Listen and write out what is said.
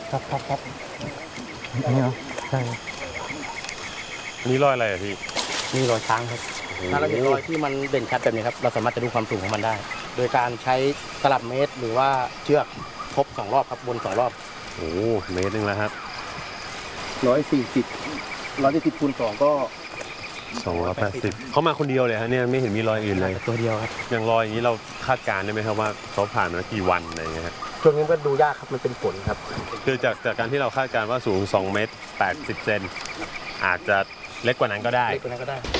ครับนี่เหรอใช่อันนี้รอยอะไรอะพี่นี่รอยช้างครับถ้าเราเห็นรอยที่มันเด่นชัดแบบนี้ครับเราสามารถจะดูความสูงของมันได้ โดยการใช้ตลับเมตรหรือว่าเชือกครบ2 รอบครับวน2 รอบโอ้เมตรหนึ่งแล้วครับ 140คูณ2ก็ 280เขามาคนเดียวเลยฮะเนี่ยไม่เห็นมีรอยอื่นเลยตัวเดียวครับอย่างรอยอย่างนี้เราคาดการณ์ได้ไหมครับว่าเขาผ่านมากี่วันอะไรอย่างเงี้ยครับช่วงนี้ก็ดูยากครับมันเป็นฝนครับคือจากการที่เราคาดการณ์ว่าสูง2 เมตร 80 เซนอาจจะเล็กกว่านั้นก็ได้เล็กกว่านั้นก็ได้